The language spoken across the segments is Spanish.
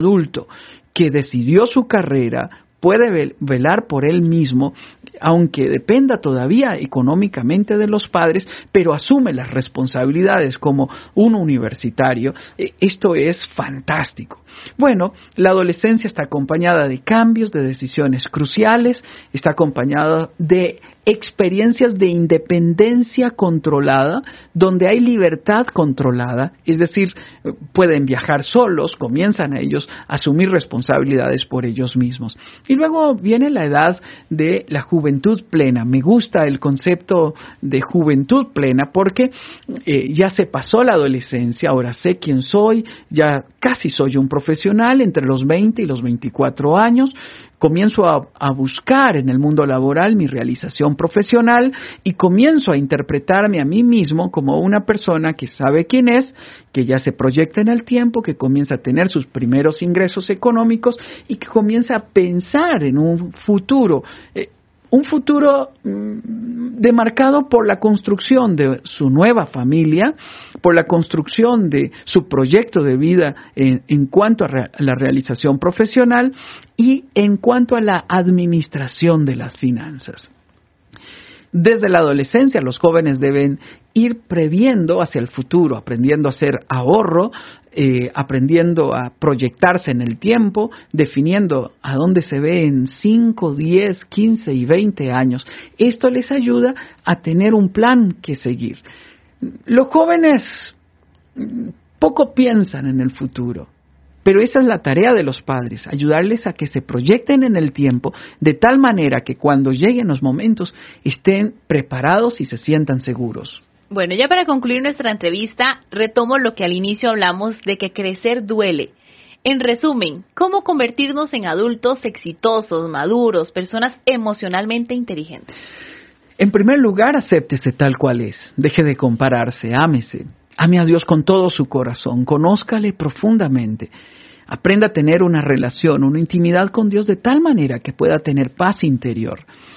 adulto que decidió su carrera puede velar por él mismo, aunque dependa todavía económicamente de los padres, pero asume las responsabilidades como un universitario. Esto es fantástico. Bueno, la adolescencia está acompañada de cambios, de decisiones cruciales, está acompañada de experiencias de independencia controlada, donde hay libertad controlada, es decir, pueden viajar solos, comienzan ellos a asumir responsabilidades por ellos mismos. Y luego viene la edad de la juventud plena. Me gusta el concepto de juventud plena porque ya se pasó la adolescencia, ahora sé quién soy, ya casi soy un profesional entre los 20 y los 24 años, comienzo a buscar en el mundo laboral mi realización profesional y comienzo a interpretarme a mí mismo como una persona que sabe quién es, que ya se proyecta en el tiempo, que comienza a tener sus primeros ingresos económicos y que comienza a pensar en un futuro demarcado por la construcción de su nueva familia, por la construcción de su proyecto de vida en cuanto a la realización profesional y en cuanto a la administración de las finanzas. Desde la adolescencia, los jóvenes deben ir previendo hacia el futuro, aprendiendo a hacer ahorro, aprendiendo a proyectarse en el tiempo, definiendo a dónde se ve en 5, 10, 15 y 20 años. Esto les ayuda a tener un plan que seguir. Los jóvenes poco piensan en el futuro, pero esa es la tarea de los padres, ayudarles a que se proyecten en el tiempo de tal manera que cuando lleguen los momentos estén preparados y se sientan seguros. Bueno, ya para concluir nuestra entrevista, retomo lo que al inicio hablamos de que crecer duele. En resumen, ¿cómo convertirnos en adultos exitosos, maduros, personas emocionalmente inteligentes? En primer lugar, acéptese tal cual es. Deje de compararse, ámese. Ame a Dios con todo su corazón, conózcale profundamente. Aprenda a tener una relación, una intimidad con Dios de tal manera que pueda tener paz interior.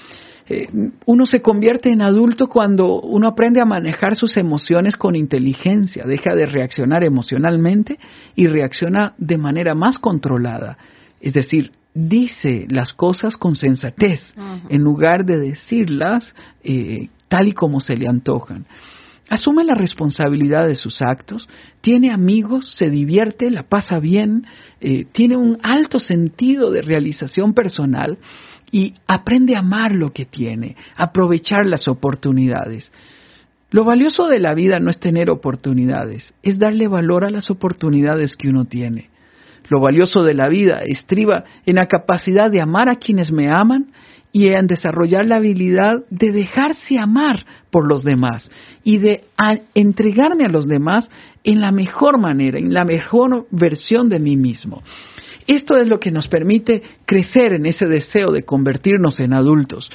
Uno se convierte en adulto cuando uno aprende a manejar sus emociones con inteligencia, deja de reaccionar emocionalmente y reacciona de manera más controlada. Es decir, dice las cosas con sensatez, en lugar de decirlas tal y como se le antojan. Asume la responsabilidad de sus actos, tiene amigos, se divierte, la pasa bien, tiene un alto sentido de realización personal y aprende a amar lo que tiene, aprovechar las oportunidades. Lo valioso de la vida no es tener oportunidades, es darle valor a las oportunidades que uno tiene. Lo valioso de la vida estriba en la capacidad de amar a quienes me aman y en desarrollar la habilidad de dejarse amar por los demás y de entregarme a los demás en la mejor manera, en la mejor versión de mí mismo. Esto es lo que nos permite crecer en ese deseo de convertirnos en adultos.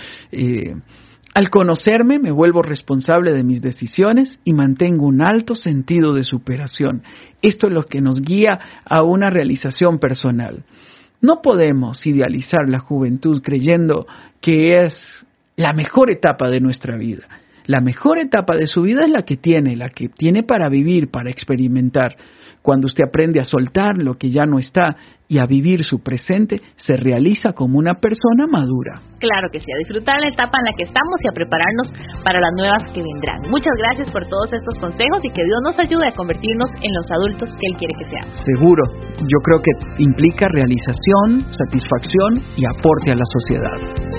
Al conocerme, me vuelvo responsable de mis decisiones y mantengo un alto sentido de superación. Esto es lo que nos guía a una realización personal. No podemos idealizar la juventud creyendo que es la mejor etapa de nuestra vida. La mejor etapa de su vida es la que tiene para vivir, para experimentar. Cuando usted aprende a soltar lo que ya no está y a vivir su presente, se realiza como una persona madura. Claro que sí, a disfrutar la etapa en la que estamos y a prepararnos para las nuevas que vendrán. Muchas gracias por todos estos consejos y que Dios nos ayude a convertirnos en los adultos que Él quiere que seamos. Seguro, yo creo que implica realización, satisfacción y aporte a la sociedad.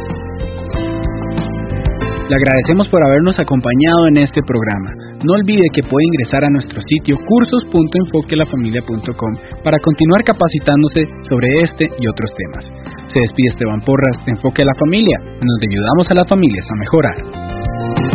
Le agradecemos por habernos acompañado en este programa. No olvide que puede ingresar a nuestro sitio cursos.enfoquelafamilia.com para continuar capacitándose sobre este y otros temas. Se despide Esteban Porras de Enfoque a la Familia, donde ayudamos a las familias a mejorar.